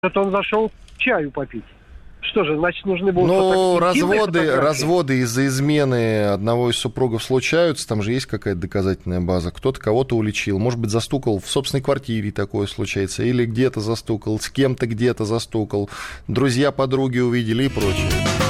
Это он зашел чаю попить. Что же, значит, нужны будут... Ну, разводы из-за измены одного из супругов случаются, там же есть какая-то доказательная база. Кто-то кого-то уличил, может быть, застукал в собственной квартире, такое случается, или где-то застукал, с кем-то где-то застукал, друзья, подруги увидели и прочее.